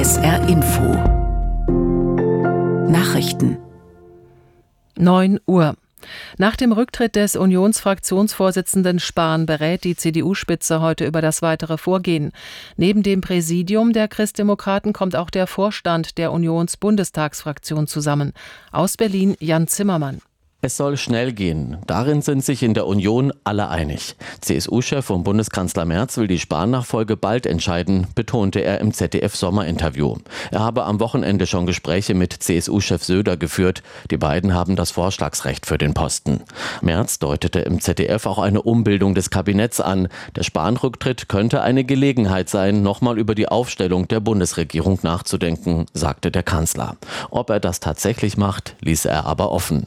SR Info Nachrichten 9 Uhr. Nach dem Rücktritt des Unionsfraktionsvorsitzenden Spahn berät die CDU-Spitze heute über das weitere Vorgehen. Neben dem Präsidium der Christdemokraten kommt auch der Vorstand der Unions-Bundestagsfraktion zusammen. Aus Berlin Jan Zimmermann. Es soll schnell gehen. Darin sind sich in der Union alle einig. CSU-Chef und Bundeskanzler Merz will die Spahn-Nachfolge bald entscheiden, betonte er im ZDF-Sommerinterview. Er habe am Wochenende schon Gespräche mit CSU-Chef Söder geführt. Die beiden haben das Vorschlagsrecht für den Posten. Merz deutete im ZDF auch eine Umbildung des Kabinetts an. Der Spahn-Rücktritt könnte eine Gelegenheit sein, nochmal über die Aufstellung der Bundesregierung nachzudenken, sagte der Kanzler. Ob er das tatsächlich macht, ließ er aber offen.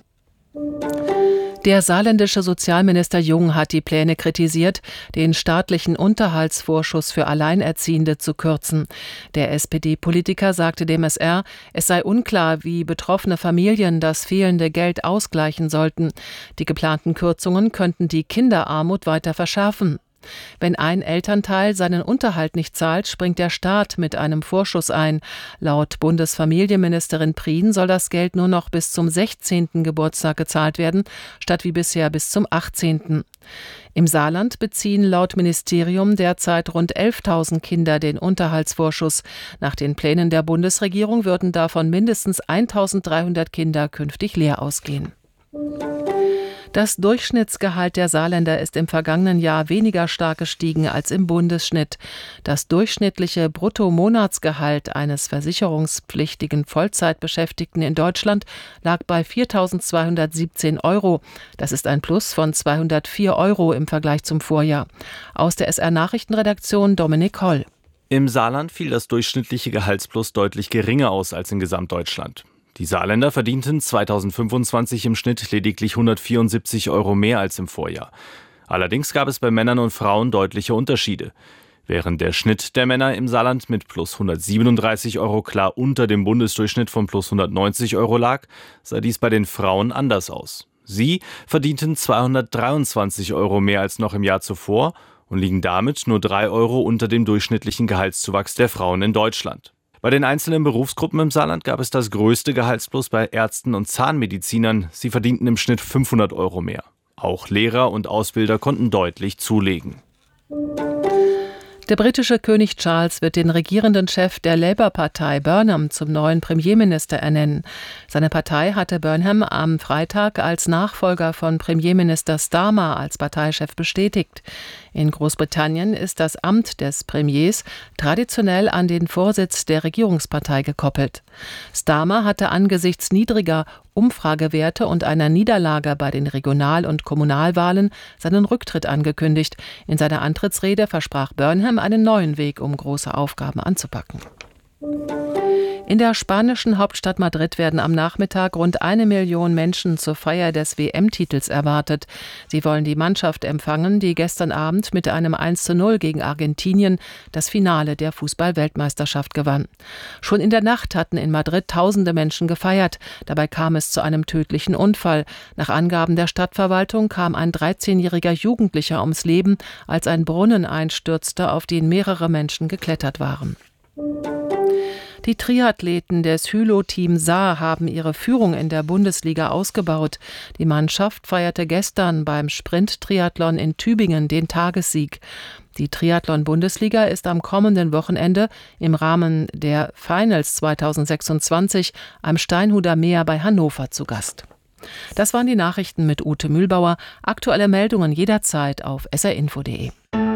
Der saarländische Sozialminister Jung hat die Pläne kritisiert, den staatlichen Unterhaltsvorschuss für Alleinerziehende zu kürzen. Der SPD-Politiker sagte dem SR, es sei unklar, wie betroffene Familien das fehlende Geld ausgleichen sollten. Die geplanten Kürzungen könnten die Kinderarmut weiter verschärfen. Wenn ein Elternteil seinen Unterhalt nicht zahlt, springt der Staat mit einem Vorschuss ein. Laut Bundesfamilienministerin Prien soll das Geld nur noch bis zum 16. Geburtstag gezahlt werden, statt wie bisher bis zum 18. Im Saarland beziehen laut Ministerium derzeit rund 11.000 Kinder den Unterhaltsvorschuss. Nach den Plänen der Bundesregierung würden davon mindestens 1.300 Kinder künftig leer ausgehen. Das Durchschnittsgehalt der Saarländer ist im vergangenen Jahr weniger stark gestiegen als im Bundesschnitt. Das durchschnittliche Bruttomonatsgehalt eines versicherungspflichtigen Vollzeitbeschäftigten in Deutschland lag bei 4.217 €. Das ist ein Plus von 204 € im Vergleich zum Vorjahr. Aus der SR-Nachrichtenredaktion Dominik Holl. Im Saarland fiel das durchschnittliche Gehaltsplus deutlich geringer aus als in Gesamtdeutschland. Die Saarländer verdienten 2025 im Schnitt lediglich 174 € mehr als im Vorjahr. Allerdings gab es bei Männern und Frauen deutliche Unterschiede. Während der Schnitt der Männer im Saarland mit plus 137 € klar unter dem Bundesdurchschnitt von plus 190 € lag, sah dies bei den Frauen anders aus. Sie verdienten 223 € mehr als noch im Jahr zuvor und liegen damit nur 3 € unter dem durchschnittlichen Gehaltszuwachs der Frauen in Deutschland. Bei den einzelnen Berufsgruppen im Saarland gab es das größte Gehaltsplus bei Ärzten und Zahnmedizinern. Sie verdienten im Schnitt 500 € mehr. Auch Lehrer und Ausbilder konnten deutlich zulegen. Der britische König Charles wird den regierenden Chef der Labour-Partei Burnham zum neuen Premierminister ernennen. Seine Partei hatte Burnham am Freitag als Nachfolger von Premierminister Starmer als Parteichef bestätigt. In Großbritannien ist das Amt des Premiers traditionell an den Vorsitz der Regierungspartei gekoppelt. Starmer hatte angesichts niedriger Umfragewerte und einer Niederlage bei den Regional- und Kommunalwahlen seinen Rücktritt angekündigt. In seiner Antrittsrede versprach Burnham einen neuen Weg, um große Aufgaben anzupacken. In der spanischen Hauptstadt Madrid werden am Nachmittag rund 1 Million Menschen zur Feier des WM-Titels erwartet. Sie wollen die Mannschaft empfangen, die gestern Abend mit einem 1:0 gegen Argentinien das Finale der Fußball-Weltmeisterschaft gewann. Schon in der Nacht hatten in Madrid tausende Menschen gefeiert. Dabei kam es zu einem tödlichen Unfall. Nach Angaben der Stadtverwaltung kam ein 13-jähriger Jugendlicher ums Leben, als ein Brunnen einstürzte, auf den mehrere Menschen geklettert waren. Die Triathleten des Hylo-Team Saar haben ihre Führung in der Bundesliga ausgebaut. Die Mannschaft feierte gestern beim Sprint-Triathlon in Tübingen den Tagessieg. Die Triathlon-Bundesliga ist am kommenden Wochenende im Rahmen der Finals 2026 am Steinhuder Meer bei Hannover zu Gast. Das waren die Nachrichten mit Ute Mühlbauer. Aktuelle Meldungen jederzeit auf srinfo.de.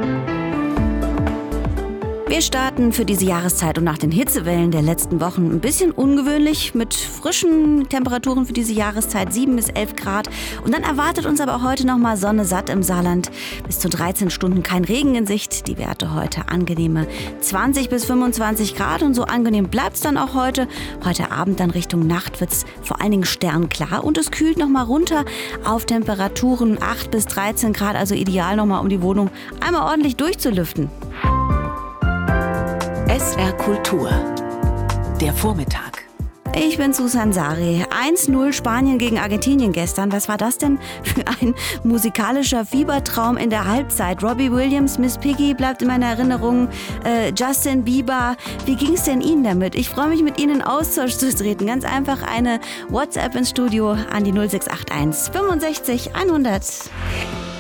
Wir starten für diese Jahreszeit und nach den Hitzewellen der letzten Wochen ein bisschen ungewöhnlich mit frischen Temperaturen für diese Jahreszeit, 7 bis 11 Grad. Und dann erwartet uns aber auch heute nochmal Sonne satt im Saarland. Bis zu 13 Stunden kein Regen in Sicht. Die Werte heute angenehme 20 bis 25 Grad und so angenehm bleibt es dann auch heute. Heute Abend dann Richtung Nacht wird es vor allen Dingen sternklar und es kühlt nochmal runter auf Temperaturen 8 bis 13 Grad. Also ideal nochmal, um die Wohnung einmal ordentlich durchzulüften. SR Kultur. Der Vormittag. Ich bin Susan Sari. 1:0 Spanien gegen Argentinien gestern. Was war das denn für ein musikalischer Fiebertraum in der Halbzeit? Robbie Williams, Miss Piggy bleibt in meiner Erinnerung. Justin Bieber. Wie ging es denn Ihnen damit? Ich freue mich, mit Ihnen in Austausch zu treten. Ganz einfach eine WhatsApp ins Studio an die 0681 65 100.